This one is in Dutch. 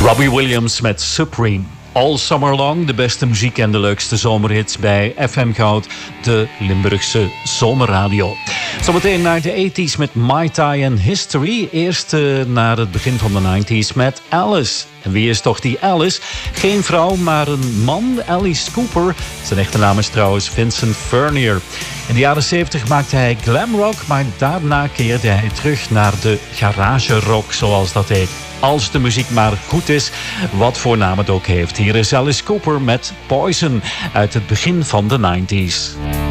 Robbie Williams met Supreme. All summer long, de beste muziek en de leukste zomerhits bij FM Goud, de Limburgse zomerradio. Zometeen naar de 80s met My Tai en History. Eerst naar het begin van de 90s met Alice. En wie is toch die Alice? Geen vrouw, maar een man, Alice Cooper. Zijn echte naam is trouwens Vincent Furnier. In de jaren 70 maakte hij glamrock, maar daarna keerde hij terug naar de garage rock, zoals dat heet. Als de muziek maar goed is, wat voor naam het ook heeft. Hier is Alice Cooper met Poison uit het begin van de 90s.